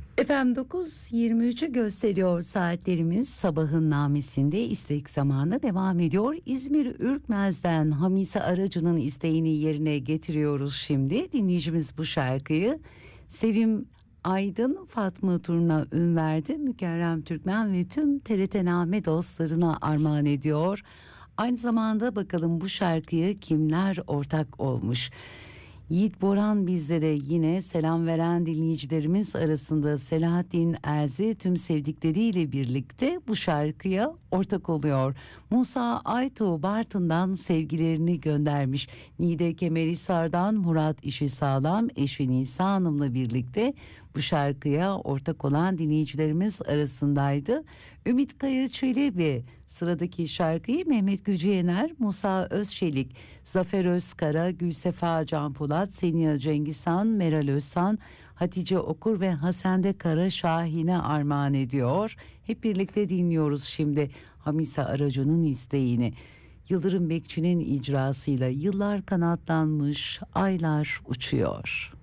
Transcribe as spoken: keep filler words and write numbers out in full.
Efendim dokuz yirmi üçü gösteriyor saatlerimiz. Sabahın namesinde istek zamanı devam ediyor. İzmir Ürkmez'den Hamise Aracı'nın isteğini yerine getiriyoruz şimdi. Dinleyicimiz bu şarkıyı Sevim Aydın Fatma Turna ün verdi. Mükerrem Türkmen ve tüm T R T Name dostlarına armağan ediyor. Aynı zamanda bakalım bu şarkıyı kimler ortak olmuş? Yiğit Boran bizlere yine selam veren dinleyicilerimiz arasında. Selahattin Erzi tüm sevdikleriyle birlikte bu şarkıya ortak oluyor. Musa Aytuğ Bartın'dan sevgilerini göndermiş. Nide Kemerhisar'dan Murat İşi Sağlam eşi Nisa Hanım'la birlikte bu şarkıya ortak olan dinleyicilerimiz arasındaydı. Ümit Kaya Çelebi sıradaki şarkıyı Mehmet Gücüyener, Musa Özçelik, Zafer Özkara, Gülsefa Canpolat, Seniha Cengizhan, Meral Özsan, Hatice Okur ve Hasende Kara Şahin'e armağan ediyor. Hep birlikte dinliyoruz şimdi Hamise Aracı'nın isteğini. Yıldırım Bekçi'nin icrasıyla yıllar kanatlanmış, aylar uçuyor.